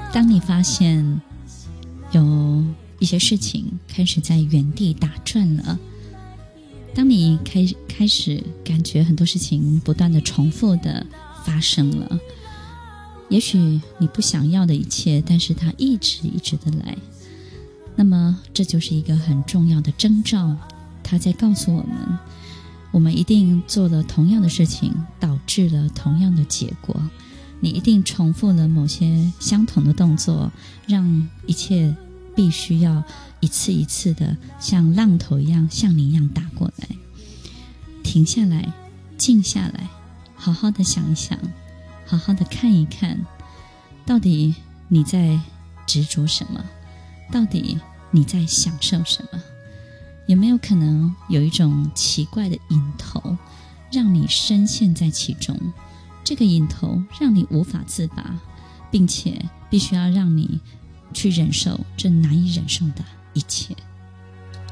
当你发现有一些事情开始在原地打转了，当你开始感觉很多事情不断的重复的发生了，也许你不想要的一切，但是它一直的来，那么这就是一个很重要的征兆，它在告诉我们一定做了同样的事情，导致了同样的结果，你一定重复了某些相同的动作，让一切必须要一次一次的像浪头一样向你一样打过来。停下来，静下来，好好的想一想，好好的看一看，到底你在执着什么？到底你在享受什么？有没有可能有一种奇怪的瘾头，让你深陷在其中？这个瘾头让你无法自拔，并且必须要让你去忍受这难以忍受的一切。